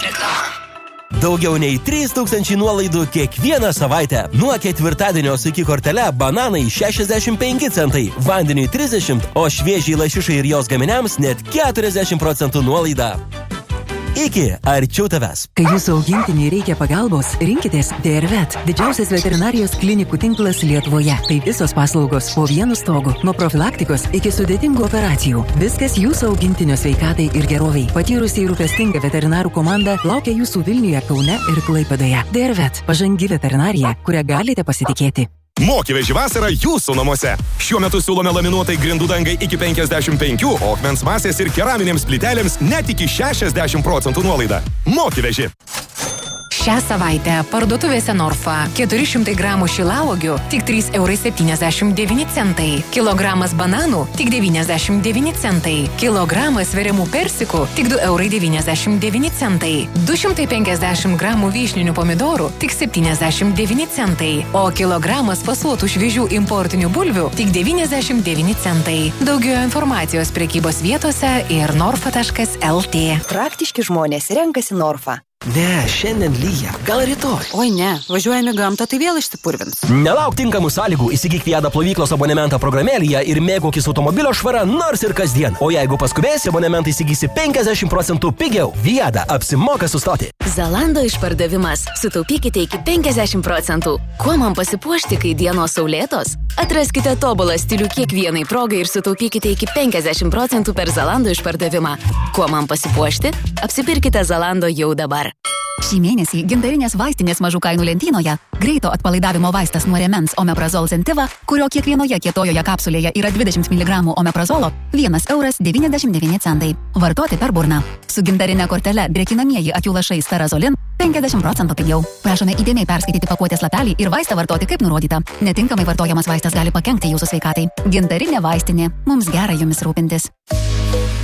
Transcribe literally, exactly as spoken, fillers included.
Reklama. Daugiau nei trys tūkstančiai nuolaidų kiekvieną savaitę. Nuo ketvirtadienio su iki kortele bananai šešiasdešimt penki centai, vandeniui trisdešimt, o šviežiai lašišai ir jos gaminiams net keturiasdešimt procentų nuolaida. Iki arčiau tavęs. Kai jūsų augintiniui reikia pagalbos, rinkitės D R Vet, didžiausias veterinarijos klinikų tinklas Lietuvoje. Tai visos paslaugos po vienu stogu, nuo profilaktikos iki sudėtingų operacijų. Viskas jūsų augintinio sveikatai ir geroviai. Patyrusiai rūpestinga veterinarų komanda laukia jūsų Vilniuje, Kaune ir Klaipėdoje. D R Vet, pažangi veterinarija, kurią galite pasitikėti. Mokyveži vasarą jūsų namuose. Šiuo metu siūlome laminuotai grindų dangai iki penkiasdešimt penki, o akmens masės ir keraminėms plytelėms net iki šešiasdešimt procentų nuolaida. Mokyveži. Šią savaitę parduotuvėse Norfa keturi šimtai gramų šilauogių tik trys eurai septyniasdešimt devyni centai, kilogramas bananų tik devyniasdešimt devyni centai, kilogramas sveriamų persikų tik du eurai devyniasdešimt devyni centai, du šimtai penkiasdešimt gramų vyšninių pomidorų tik septyniasdešimt devyni centai, o kilogramas fasuotų šviežių importinių bulvių tik devyniasdešimt devyni centai. Daugiau informacijos prekybos vietose ir norfa taškas el tė. Praktiški žmonės renkasi Norfa. Ne, šiandien lyja. Gal rytoj? Oi ne, važiuojame gamtą, tai vėl išsipurvins. Nelauk tinkamų sąlygų, įsigyk Viada plovyklos abonementą programėlėje ir mėgaukis automobilio švara nors ir kasdien. O jeigu paskubėsi, abonementą įsigysi penkiasdešimt procentų pigiau. Viada apsimoka sustoti. Zalando išpardavimas. Sutaupykite iki penkiasdešimt procentų. Kuo man pasipuošti, kai dienos saulėtos? Atraskite tobulą stilių kiekvienai progai ir sutaupykite iki penkiasdešimt procentų per Zalando išpardavimą. Kuo man pasipuošti? Apsipirkite Zalando jau dabar. Šį mėnesį gintarinės vaistinės mažų kainų lentynoje greito atpalaidavimo vaistas nuo rėmens Omeprazol Zentiva, kurio kiekvienoje kietojoje kapsulėje yra dvidešimt miligramų omeprazolo, vienas euras devyniasdešimt devyni centai. Vartoti per burną. Su gintarinė kortele drėkinamieji akių lašai Sterazolin penkiasdešimt procentų pigiau. Prašome įdėmiai perskaityti pakuotės lapelį ir vaistą vartoti kaip nurodyta. Netinkamai vartojamas vaistas gali pakenkti jūsų sveikatai. Gintarinė vaistinė. Mums gera jumis rūpintis.